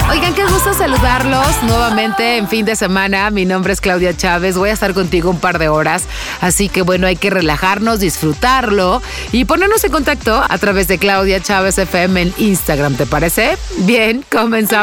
Oigan, qué gusto saludarlos nuevamente en fin de semana. Mi nombre es Claudia Chávez. Voy a estar contigo un par de horas. Así que bueno, hay que relajarnos, disfrutarlo y ponernos en contacto a través de Claudia Chávez FM en Instagram. ¿Te parece? Bien, comenzamos.